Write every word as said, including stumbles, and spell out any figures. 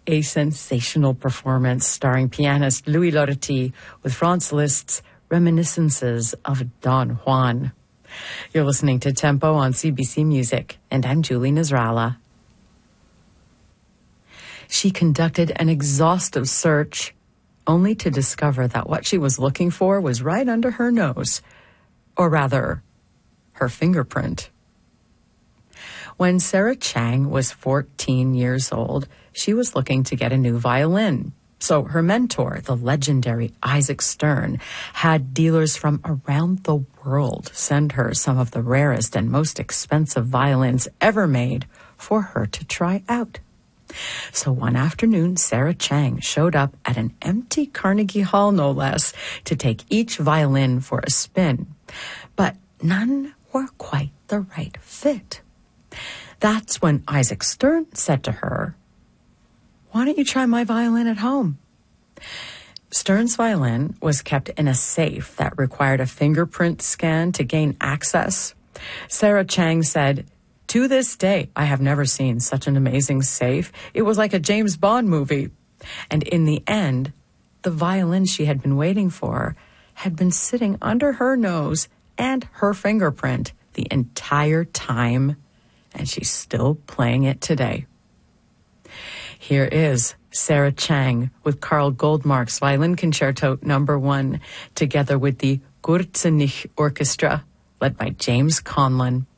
A sensational performance starring pianist Louis Lortie with Franz Liszt's Reminiscences of Don Juan. You're listening to Tempo on C B C Music, and I'm Julie Nasrallah. She conducted an exhaustive search, only to discover that what she was looking for was right under her nose, or rather, her fingerprint. When Sarah Chang was fourteen years old, she was looking to get a new violin. So her mentor, the legendary Isaac Stern, had dealers from around the world send her some of the rarest and most expensive violins ever made for her to try out. So one afternoon, Sarah Chang showed up at an empty Carnegie Hall, no less, to take each violin for a spin. But none were quite the right fit. That's when Isaac Stern said to her, "Why don't you try my violin at home?" Stern's violin was kept in a safe that required a fingerprint scan to gain access. Sarah Chang said, "To this day, I have never seen such an amazing safe. It was like a James Bond movie." And in the end, the violin she had been waiting for had been sitting under her nose and her fingerprint the entire time, and she's still playing it today. Here is Sarah Chang with Carl Goldmark's Violin Concerto Number One, together with the Gurzenich Orchestra, led by James Conlon.